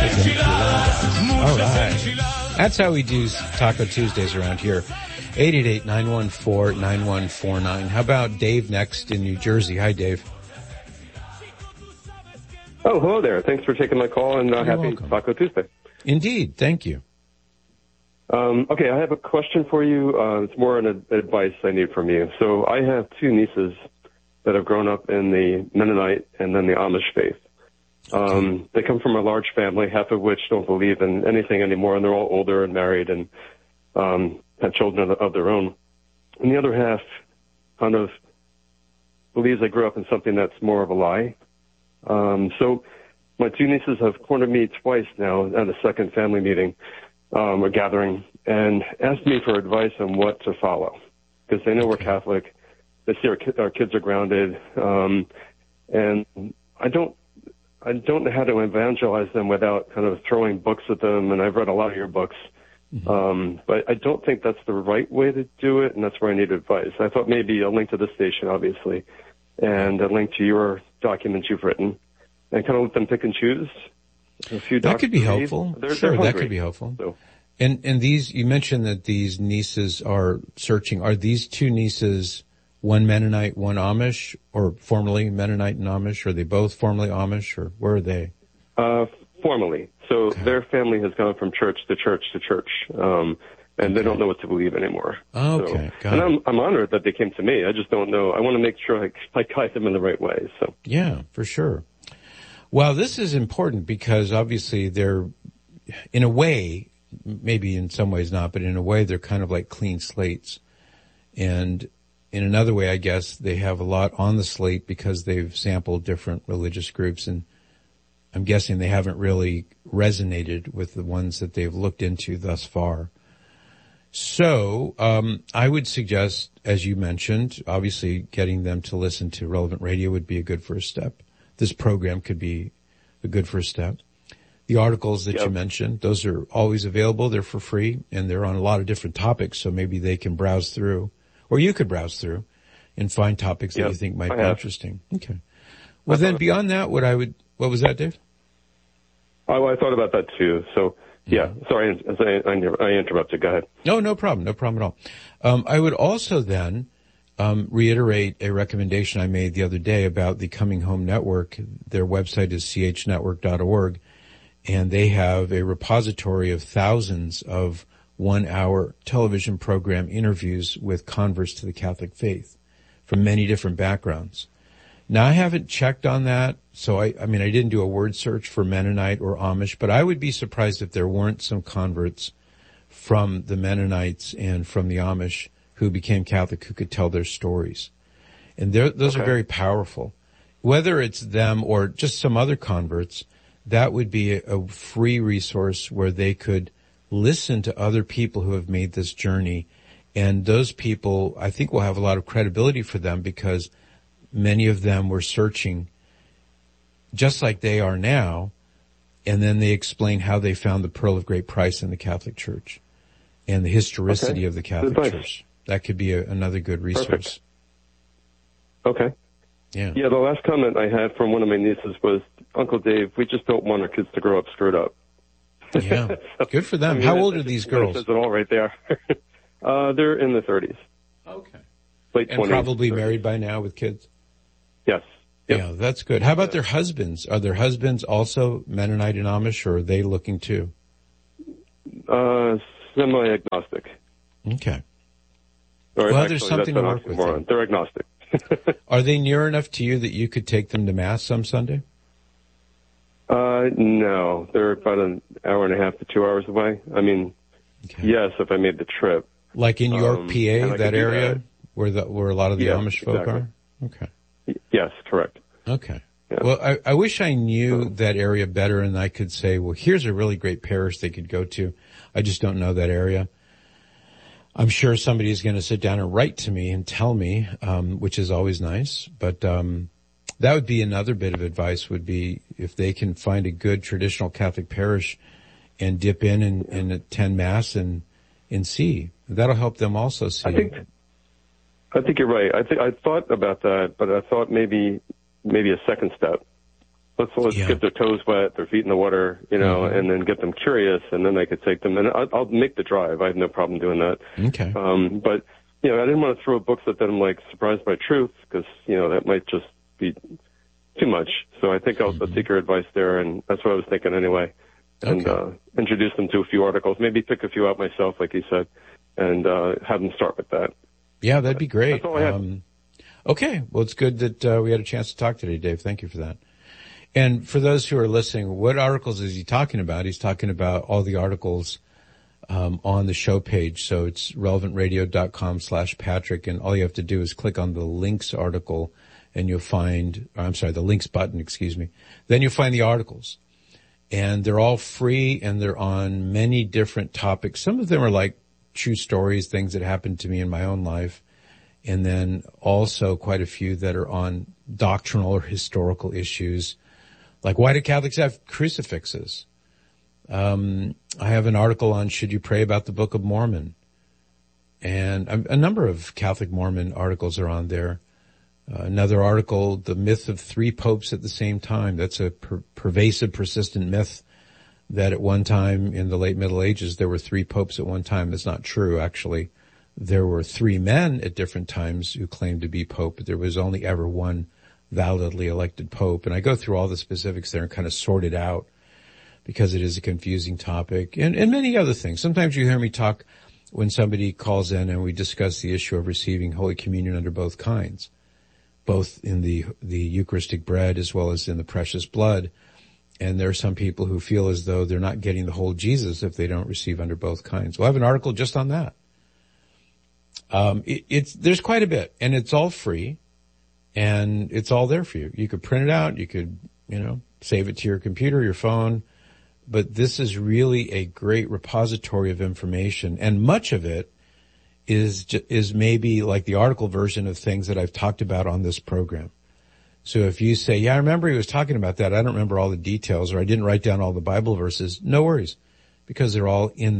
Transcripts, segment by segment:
All right. That's how we do Taco Tuesdays around here. 888-914-9149. How about Dave next in New Jersey? Hi, Dave. Oh, hello there. Thanks for taking my call, and happy welcome. Taco Tuesday. Indeed. Thank you. Okay, I have a question for you. It's more an advice I need from you. So I have two nieces that have grown up in the Mennonite and then the Amish faith. They come from a large family, half of which don't believe in anything anymore, and they're all older and married and have children of their own. And the other half kind of believes they grew up in something that's more of a lie. So my two nieces have cornered me twice now at a second family meeting, or gathering, and asked me for advice on what to follow, because they know we're Catholic. They see our kids are grounded, and I don't know how to evangelize them without kind of throwing books at them, and I've read a lot of your books. But I don't think that's the right way to do it, and that's where I need advice. I thought maybe a link to the station, obviously, and a link to your documents you've written, and kind of let them pick and choose. A few that could be helpful. Sure, that could be helpful. So. And these, you mentioned that these nieces are searching. Are these two nieces one Mennonite, one Amish, or formerly Mennonite and Amish? Are they both formerly Amish, or where are they? Formally. So their family has gone from church to church to church, and they don't know what to believe anymore. Okay, so, and I'm honored that they came to me. I just don't know. I want to make sure I guide them in the right way. So yeah, for sure. Well, this is important because obviously they're, in a way, maybe in some ways not, but in a way they're kind of like clean slates. And in another way, I guess, they have a lot on the slate because they've sampled different religious groups, and I'm guessing they haven't really resonated with the ones that they've looked into thus far. So I would suggest, as you mentioned, obviously getting them to listen to Relevant Radio would be a good first step. This program could be a good first step. The articles that you mentioned, those are always available. They're for free, and they're on a lot of different topics, so maybe they can browse through, or you could browse through and find topics that you think might be interesting. Okay. Well, then beyond that, what was that, Dave? Oh, I thought about that too. So, yeah, sorry, I interrupted. Go ahead. No problem at all. I would also then reiterate a recommendation I made the other day about the Coming Home Network. Their website is chnetwork.org, and they have a repository of thousands of 1-hour television program interviews with converts to the Catholic faith from many different backgrounds. Now, I haven't checked on that, so I didn't do a word search for Mennonite or Amish, but I would be surprised if there weren't some converts from the Mennonites and from the Amish who became Catholic who could tell their stories. And those are very powerful. Whether it's them or just some other converts, that would be a free resource where they could listen to other people who have made this journey. And those people, I think, will have a lot of credibility for them because many of them were searching just like they are now, and then they explain how they found the pearl of great price in the Catholic Church and the historicity of the Catholic Church. That could be another good resource. Perfect. Okay. Yeah. Yeah, the last comment I had from one of my nieces was, Uncle Dave, we just don't want our kids to grow up screwed up. Yeah. Good for them. How old are these girls? That says it all right there. They're in their 30s. Okay. Late 20s. And probably married by now with kids? Yes. Yep. Yeah, that's good. How about their husbands? Are their husbands also Mennonite and Amish, or are they looking too? Semi-agnostic. Okay. Well, there's something to work with them. They're agnostic. Are they near enough to you that you could take them to Mass some Sunday? No. They're about an hour and a half to 2 hours away. I mean, yes, if I made the trip. Like in York, PA, that area where a lot of the Amish folk are? Okay. Yes, correct. Okay. Yeah. Well, I wish I knew that area better and I could say, well, here's a really great parish they could go to. I just don't know that area. I'm sure somebody's going to sit down and write to me and tell me, which is always nice. But that would be another bit of advice, would be if they can find a good traditional Catholic parish and dip in and attend Mass and see. That'll help them also see. I think you're right. I thought about that, but I thought maybe a second step let's get their toes wet, their feet in the water, and then get them curious, and then I could take them. And I'll make the drive. I have no problem doing that. Okay. But I didn't want to throw books at them like Surprised by Truth, because that might just be too much. So I think I'll take your advice there, and that's what I was thinking anyway. And introduce them to a few articles, maybe pick a few out myself, like you said, and have them start with that. Yeah, that'd be great. That's all I had. Okay. Well, it's good that we had a chance to talk today, Dave. Thank you for that. And for those who are listening, what articles is he talking about? He's talking about all the articles on the show page. So it's relevantradio.com/Patrick, and all you have to do is click on the links article, and you'll find, the links button, excuse me. Then you'll find the articles. And they're all free, and they're on many different topics. Some of them are like true stories, things that happened to me in my own life. And then also quite a few that are on doctrinal or historical issues. Like, why do Catholics have crucifixes? I have an article on should you pray about the Book of Mormon? And a number of Catholic Mormon articles are on there. Another article, the myth of 3 popes at the same time. That's a pervasive, persistent myth that at one time in the late Middle Ages there were 3 popes at one time. That's not true, actually. There were 3 men at different times who claimed to be pope, but there was only ever one validly elected pope. And I go through all the specifics there and kind of sort it out because it is a confusing topic, and many other things. Sometimes you hear me talk when somebody calls in and we discuss the issue of receiving Holy Communion under both kinds, both in the Eucharistic bread as well as in the precious blood. And there are some people who feel as though they're not getting the whole Jesus if they don't receive under both kinds. Well, I have an article just on that. There's quite a bit, and it's all free. And it's all there for you. You could print it out. You could, save it to your computer, your phone. But this is really a great repository of information. And much of it is maybe like the article version of things that I've talked about on this program. So if you say, yeah, I remember he was talking about that. I don't remember all the details, or I didn't write down all the Bible verses. No worries, because they're all in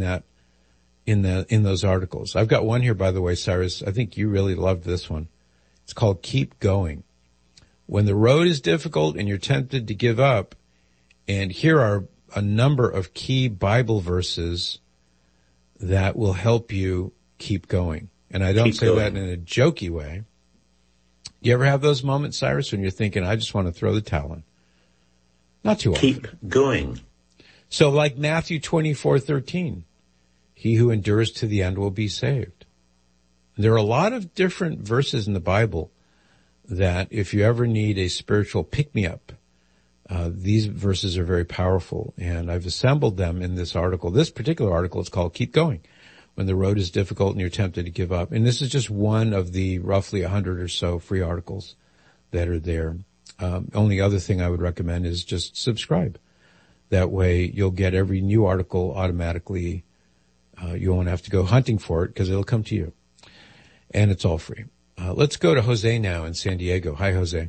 those articles. I've got one here, by the way, Cyrus. I think you really loved this one. It's called Keep Going. When the road is difficult and you're tempted to give up, and here are a number of key Bible verses that will help you keep going. And I don't say that in a jokey way. You ever have those moments, Cyrus, when you're thinking, I just want to throw the towel in? Not too often. Keep going. So like Matthew 24:13, he who endures to the end will be saved. There are a lot of different verses in the Bible that if you ever need a spiritual pick-me-up, these verses are very powerful. And I've assembled them in this article. This particular article is called Keep Going, when the road is difficult and you're tempted to give up. And this is just one of the roughly 100 or so free articles that are there. Only other thing I would recommend is just subscribe. That way you'll get every new article automatically. You won't have to go hunting for it because it'll come to you. And it's all free. Let's go to Jose now in San Diego. Hi, Jose.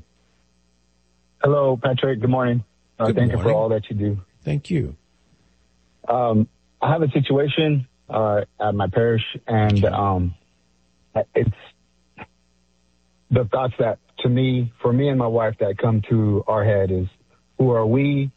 Hello, Patrick. Good morning. Thank you for all that you do. Thank you. I have a situation at my parish, and it's the thoughts that, for me and my wife, that come to our head is, who are we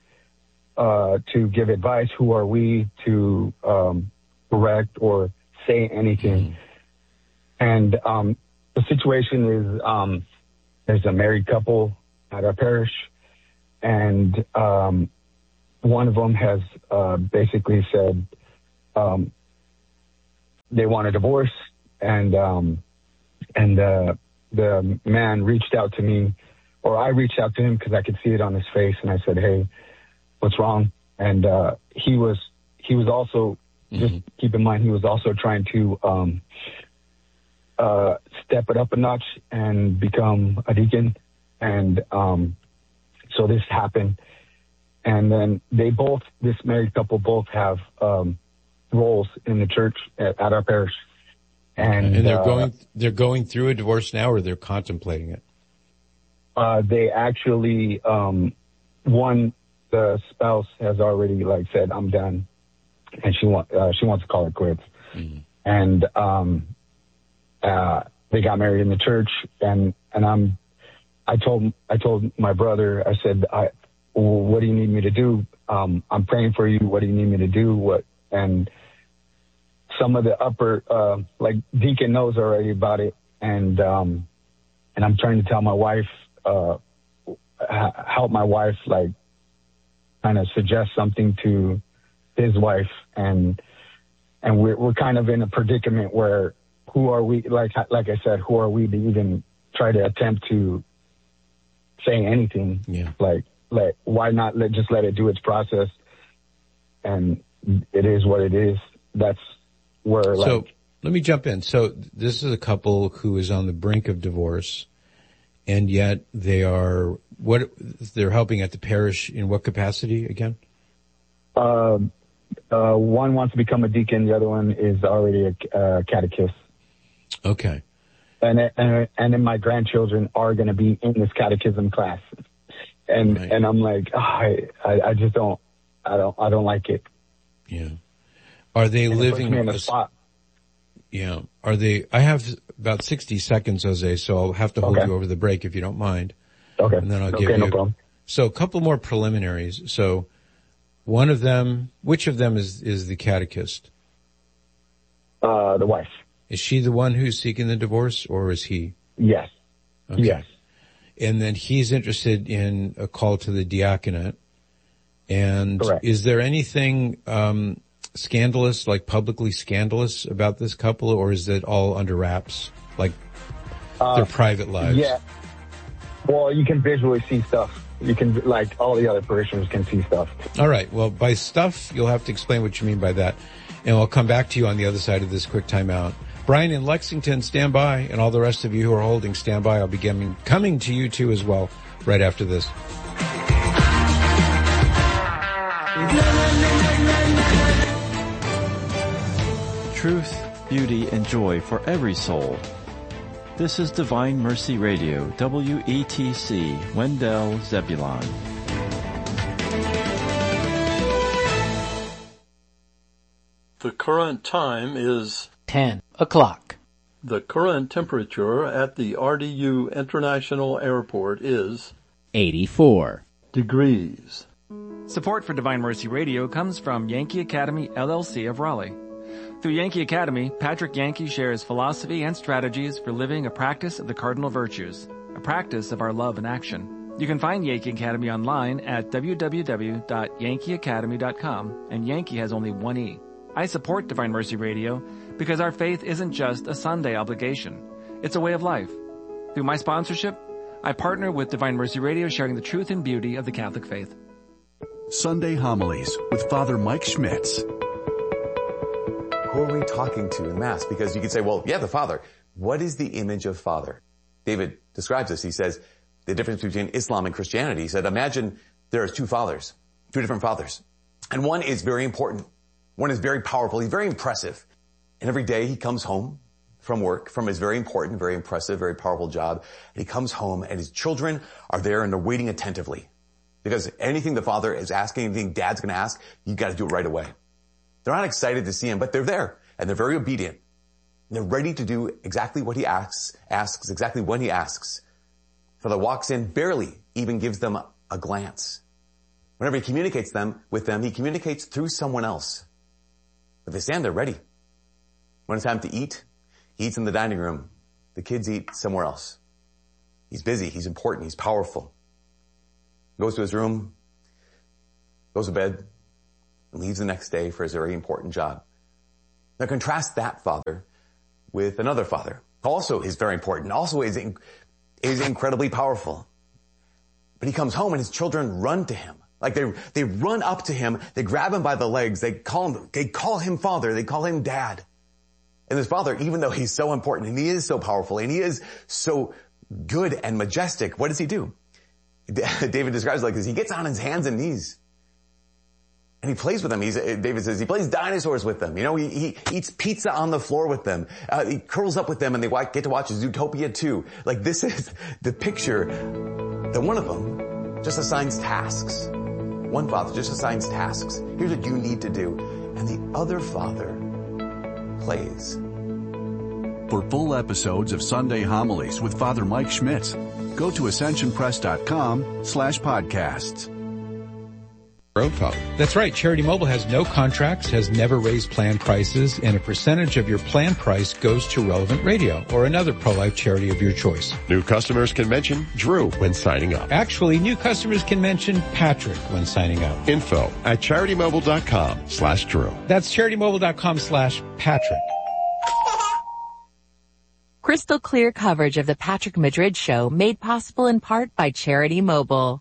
to give advice? Who are we to correct or say anything? And the situation is there's a married couple at our parish, and one of them has basically said they want a divorce, and the man reached out to me, or I reached out to him because I could see it on his face, and I said, "Hey, what's wrong?" And he was also, just keep in mind, he was also trying to step it up a notch and become a deacon. And so this happened. And then this married couple both have roles in the church at our parish. And they're going through a divorce now, or they're contemplating it? They actually, the spouse has already said, "I'm done," and she wants to call it quits. And they got married in the church, and I told my brother, I said, what do you need me to do? I'm praying for you. What do you need me to do? And some of the upper, like Deacon knows already about it. And I'm trying to tell my wife, help my wife, like kind of suggest something to his wife. And we're kind of in a predicament where who are we, like I said, who are we to even try to attempt to say anything? Yeah. Like why not just let it do its process? And it is what it is. That's where, like. So let me jump in. So this is a couple who is on the brink of divorce, and yet they're helping at the parish in what capacity again? One wants to become a deacon. The other one is already a catechist. Okay. And then my grandchildren are going to be in this catechism class. And, right. And I'm like, I just don't like it. Yeah. Are they living in a spot? Yeah. Are they, I have about 60 seconds, Jose, so I'll have to hold you over the break if you don't mind. Okay. And then I'll give you. No problem. So a couple more preliminaries. So one of them, which of them is the catechist? The wife. Is she the one who's seeking the divorce, or is he? Yes. Okay. Yes. And then he's interested in a call to the diaconate. And correct. Is there anything scandalous, like publicly scandalous about this couple, or is it all under wraps, like their private lives? Yeah. Well, you can visually see stuff. You can, like, all the other parishioners can see stuff. All right. Well, by stuff, you'll have to explain what you mean by that. And I'll come back to you on the other side of this quick timeout. Brian in Lexington, stand by. And all the rest of you who are holding, stand by. I'll be coming to you too as well right after this. Truth, beauty, and joy for every soul. This is Divine Mercy Radio, WETC, Wendell, Zebulon. The current time is 10 o'clock. The current temperature at the RDU International Airport is 84 degrees. Support for Divine Mercy Radio comes from Yankee Academy, LLC of Raleigh. Through Yankee Academy, Patrick Yankee shares philosophy and strategies for living a practice of the cardinal virtues, a practice of our love and action. You can find Yankee Academy online at www.yankeeacademy.com, and Yankee has only one E. I support Divine Mercy Radio because our faith isn't just a Sunday obligation. It's a way of life. Through my sponsorship, I partner with Divine Mercy Radio, sharing the truth and beauty of the Catholic faith. Sunday Homilies with Father Mike Schmitz. Who are we talking to in Mass? Because you could say, well, yeah, the Father. What is the image of Father? David describes this. He says the difference between Islam and Christianity. He said, imagine there are two fathers, two different fathers. And one is very important. One is very powerful. He's very impressive. And every day he comes home from work, from his very important, very impressive, very powerful job. And he comes home and his children are there and they're waiting attentively. Because anything the father is asking, anything dad's going to ask, you got to do it right away. They're not excited to see him, but they're there and they're very obedient. And they're ready to do exactly what he asks exactly when he asks. Father walks in, barely even gives them a glance. Whenever he communicates with them, he communicates through someone else. But they stand there ready. When it's time to eat, he eats in the dining room. The kids eat somewhere else. He's busy, he's important, he's powerful. Goes to his room, goes to bed, and leaves the next day for his very important job. Now contrast that father with another father. Also is very important, also is incredibly powerful. But he comes home and his children run to him. Like they run up to him, they grab him by the legs, they call him father, they call him dad. And this father, even though he's so important and he is so powerful and he is so good and majestic, what does he do? David describes it like this. He gets on his hands and knees and he plays with them. David says he plays dinosaurs with them. You know, he eats pizza on the floor with them. He curls up with them and they get to watch Zootopia 2. Like this is the picture that one of them just assigns tasks. One father just assigns tasks. Here's what you need to do. And the other father plays. For full episodes of Sunday Homilies with Father Mike Schmitz, go to ascensionpress.com/podcasts. phone. That's right. Charity Mobile has no contracts, has never raised plan prices, and a percentage of your plan price goes to Relevant Radio or another pro-life charity of your choice. New customers can mention Drew when signing up. Actually, new customers can mention Patrick when signing up. Info at CharityMobile.com/Drew. That's CharityMobile.com/Patrick. Crystal clear coverage of the Patrick Madrid Show, made possible in part by Charity Mobile.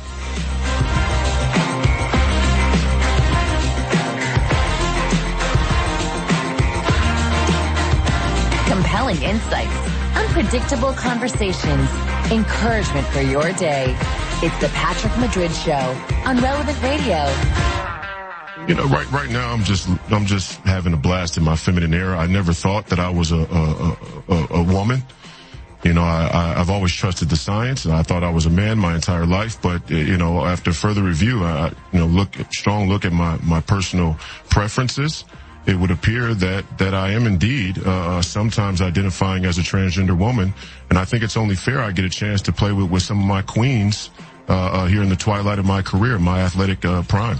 Compelling insights, unpredictable conversations, encouragement for your day. It's the Patrick Madrid Show on Relevant Radio. You know, right now I'm just having a blast in my feminine era. I never thought that I was a woman. You know, I've always trusted the science, and I thought I was a man my entire life. But you know, after further review, strong look at my personal preferences, it would appear that I am indeed sometimes identifying as a transgender woman, and I think it's only fair I get a chance to play with some of my queens here in the twilight of my career, my athletic prime.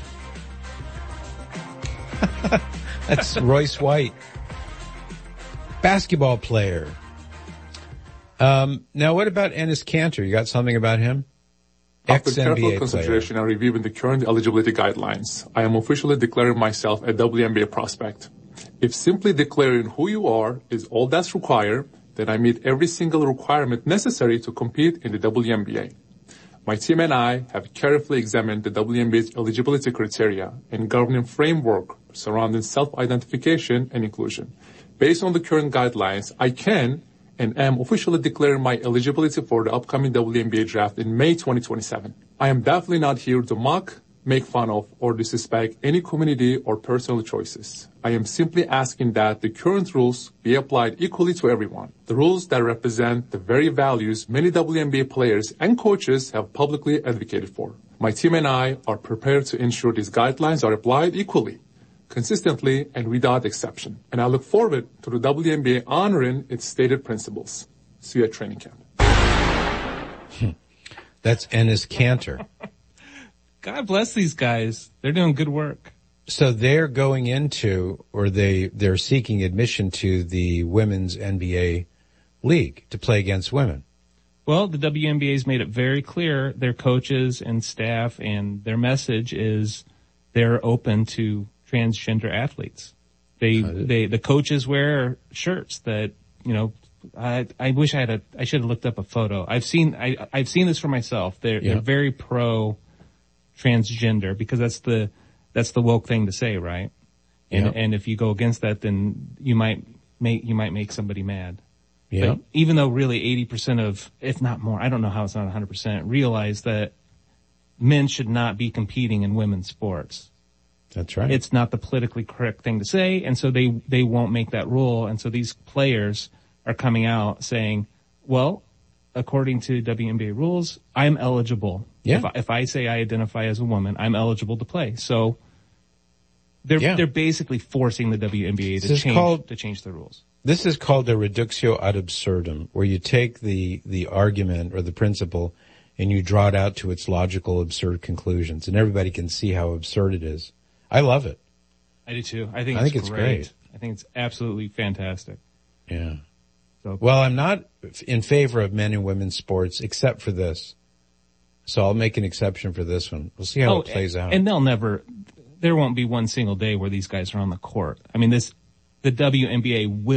That's Royce White, basketball player. Now, what about Enes Kanter? You got something about him? After careful Ex-NBA consideration player. and reviewing the current eligibility guidelines, I am officially declaring myself a WNBA prospect. If simply declaring who you are is all that's required, then I meet every single requirement necessary to compete in the WNBA. My team and I have carefully examined the WNBA's eligibility criteria and governing framework surrounding self-identification and inclusion. Based on the current guidelines, I can and am officially declaring my eligibility for the upcoming WNBA draft in May 2027. I am definitely not here to mock, make fun of, or disrespect any community or personal choices. I am simply asking that the current rules be applied equally to everyone. The rules that represent the very values many WNBA players and coaches have publicly advocated for. My team and I are prepared to ensure these guidelines are applied equally, consistently, and without exception. And I look forward to the WNBA honoring its stated principles. See you at training camp. That's Enes Kanter. God bless these guys. They're doing good work. So they're going into, or they're seeking admission to the women's NBA league to play against women. Well, the WNBA's made it very clear, their coaches and staff, and their message is they're open to transgender athletes. The coaches wear shirts that, you know, I wish I should have looked up a photo. I've seen this for myself. They're very pro transgender because that's the woke thing to say, right? And if you go against that, then you might make somebody mad. Yeah. But even though really 80% of, if not more, I don't know how it's not 100%, realize that men should not be competing in women's sports. That's right. It's not the politically correct thing to say, and so they won't make that rule. And so these players are coming out saying, well, according to WNBA rules, I'm eligible. Yeah. If I say I identify as a woman, I'm eligible to play. So they're basically forcing the WNBA to change the rules. This is called a reductio ad absurdum, where you take the argument or the principle and you draw it out to its logical, absurd conclusions, and everybody can see how absurd it is. I love it. I do too. I think it's great. I think it's absolutely fantastic. Yeah. So, well, I'm not in favor of men and women's sports except for this. So I'll make an exception for this one. We'll see how it plays out. And there won't be one single day where these guys are on the court. I mean, the WNBA will